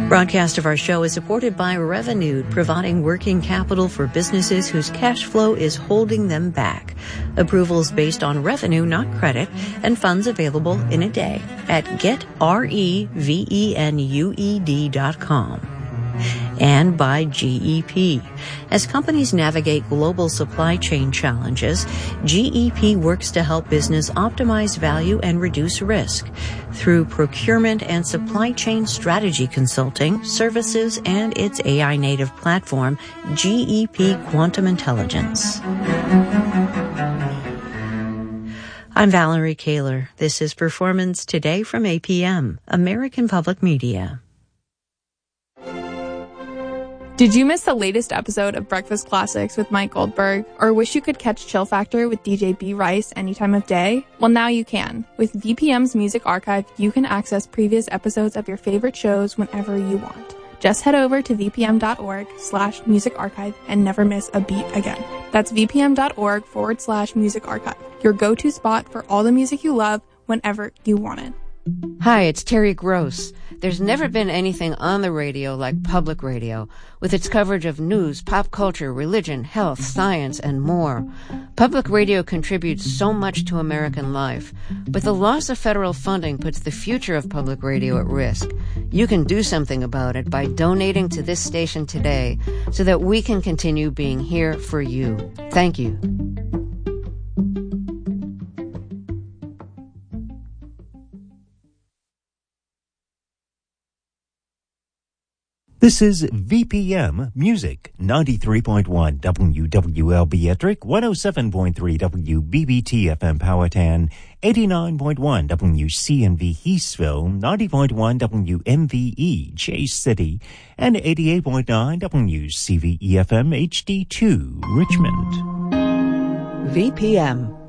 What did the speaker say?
Broadcast of our show is supported by Revenued, providing working capital for businesses whose cash flow is holding them back. Approvals based on revenue, not credit, and funds available in a day at getrevenued.com. And by GEP. As companies navigate global supply chain challenges, GEP works to help business optimize value and reduce risk through procurement and supply chain strategy consulting, services, and its AI-native platform, GEP Quantum Intelligence. I'm Valerie Kaler. This is Performance Today from APM, American Public Media. Did you miss the latest episode of Breakfast Classics with Mike Goldberg, or wish you could catch Chill Factor with DJ B. Rice any time of day? Well, now you can. With VPM's Music Archive, you can access previous episodes of your favorite shows whenever you want. Just head over to vpm.org/music archive and never miss a beat again. That's vpm.org/music archive, your go-to spot for all the music you love whenever you want it. Hi, it's Terry Gross. There's never been anything on the radio like public radio, with its coverage of news, pop culture, religion, health, science, and more. Public radio contributes so much to American life, but the loss of federal funding puts the future of public radio at risk. You can do something about it by donating to this station today so that we can continue being here for you. Thank you. This is VPM Music, 93.1 WWLB Ettrick, 107.3 WBBT FM Powhatan, 89.1 WCNV Eastville, 90.1 WMVE Chase City, and 88.9 WCVE FM HD2 Richmond. VPM,